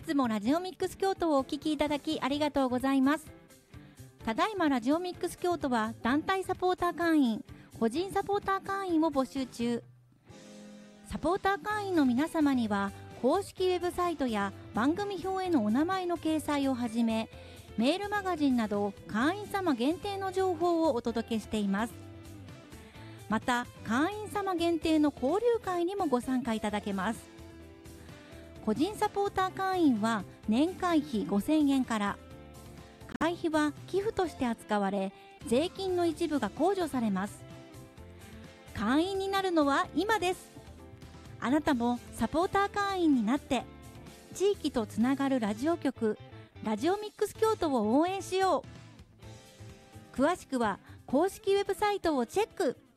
つもラジオミックス京都をお聞きいただきありがとうございます。ただいまラジオミックス京都は団体サポーター会員、個人サポーター会員を募集中。サポーター会員の皆様には公式ウェブサイトや番組表へのお名前の掲載をはじめ、メールマガジンなど会員様限定の情報をお届けしています。また会員様限定の交流会にもご参加いただけます。個人サポーター会員は年会費5000円から、会費は寄付として扱われ、税金の一部が控除されます。会員になるのは今です。あなたもサポーター会員になって地域とつながるラジオ局ラジオミックス京都を応援しよう。詳しくは公式ウェブサイトをチェック。